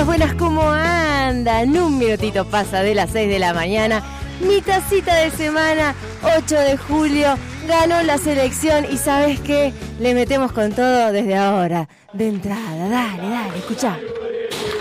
buenas, ¿cómo andan? Un minutito pasa de las 6 de la mañana. Mitacita de semana, 8 de julio, ganó la selección y ¿sabes qué? Le metemos con todo desde ahora, de entrada. Dale, escuchá.